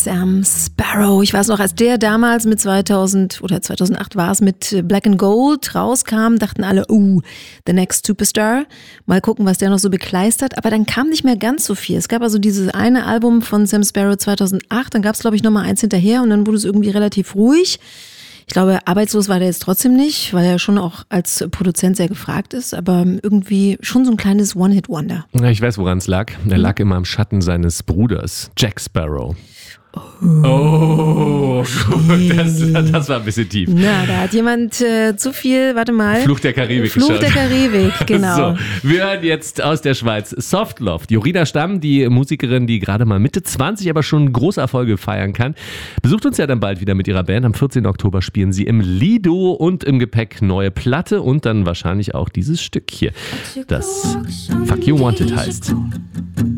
Sam Sparrow. Ich weiß noch, als der damals mit 2000 oder 2008 war es, mit Black and Gold rauskam, dachten alle, the next Superstar. Mal gucken, was der noch so bekleistert. Aber dann kam nicht mehr ganz so viel. Es gab also dieses eine Album von Sam Sparrow 2008, dann gab es, glaube ich, nochmal eins hinterher und dann wurde es irgendwie relativ ruhig. Ich glaube, arbeitslos war der jetzt trotzdem nicht, weil er schon auch als Produzent sehr gefragt ist, aber irgendwie schon so ein kleines One-Hit-Wonder. Ja, ich weiß, woran es lag. Er lag immer im Schatten seines Bruders, Jack Sparrow. Oh, das war ein bisschen tief. Na, da hat jemand zu viel, Fluch der Karibik Fluch der Karibik, genau. So, wir hören jetzt aus der Schweiz Soft Love. Jorina Stamm, die Musikerin, die gerade mal Mitte 20, aber schon große Erfolge feiern kann, besucht uns ja dann bald wieder mit ihrer Band. Am 14. Oktober spielen sie im Lido und im Gepäck neue Platte und dann wahrscheinlich auch dieses Stück hier, das Fuck You Wanted heißt.